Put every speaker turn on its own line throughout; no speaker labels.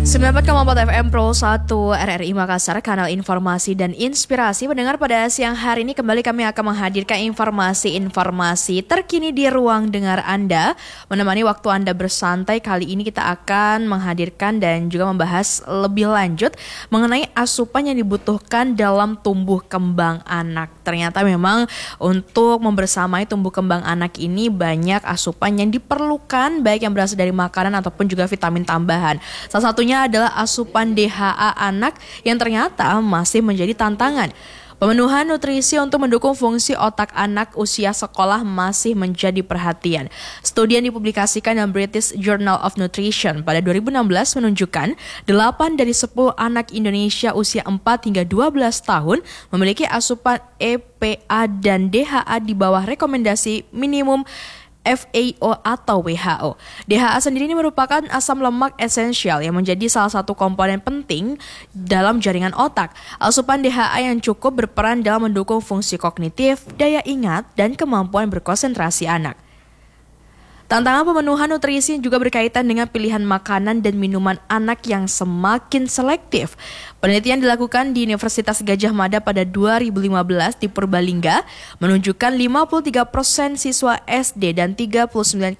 94,4 FM Pro 1 RRI Makassar, kanal informasi dan inspirasi. Mendengar pada siang hari ini kembali kami akan menghadirkan informasi-informasi terkini di ruang dengar Anda. Menemani waktu Anda bersantai, kali ini kita akan menghadirkan dan juga membahas lebih lanjut mengenai asupan yang dibutuhkan dalam tumbuh kembang anak. Ternyata memang untuk membersamai tumbuh kembang anak ini banyak asupan yang diperlukan, baik yang berasal dari makanan ataupun juga vitamin tambahan. Salah satunya adalah asupan DHA anak yang ternyata masih menjadi tantangan. Pemenuhan nutrisi untuk mendukung fungsi otak anak usia sekolah masih menjadi perhatian. Studi yang dipublikasikan dalam British Journal of Nutrition pada 2016 menunjukkan 8 dari 10 anak Indonesia usia 4 hingga 12 tahun memiliki asupan EPA dan DHA di bawah rekomendasi minimum FAO atau WHO. DHA sendiri ini merupakan asam lemak esensial yang menjadi salah satu komponen penting dalam jaringan otak. Asupan DHA yang cukup berperan dalam mendukung fungsi kognitif, daya ingat, dan kemampuan berkonsentrasi anak. Tantangan pemenuhan nutrisi juga berkaitan dengan pilihan makanan dan minuman anak yang semakin selektif. Penelitian dilakukan di Universitas Gadjah Mada pada 2015 di Purbalingga menunjukkan 53% siswa SD dan 39,5%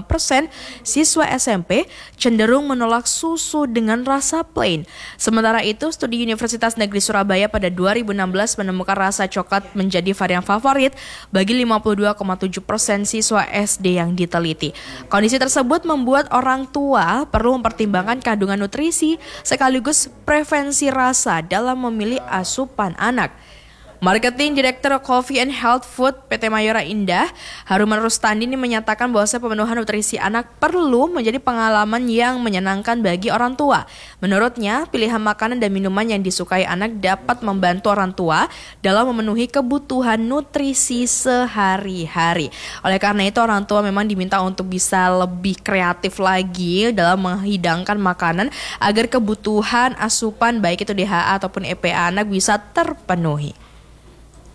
siswa SMP cenderung menolak susu dengan rasa plain. Sementara itu, studi Universitas Negeri Surabaya pada 2016 menemukan rasa coklat menjadi varian favorit bagi 52,7% siswa SD yang diteliti. Kondisi tersebut membuat orang tua perlu mempertimbangkan kandungan nutrisi sekaligus prevensi rasa dalam memilih asupan anak. Marketing Director Coffee and Health Food PT Mayora Indah, Haruman Rustandi ini menyatakan bahwa pemenuhan nutrisi anak perlu menjadi pengalaman yang menyenangkan bagi orang tua. Menurutnya, pilihan makanan dan minuman yang disukai anak dapat membantu orang tua dalam memenuhi kebutuhan nutrisi sehari-hari. Oleh karena itu, orang tua memang diminta untuk bisa lebih kreatif lagi dalam menghidangkan makanan agar kebutuhan asupan baik itu DHA ataupun EPA anak bisa terpenuhi.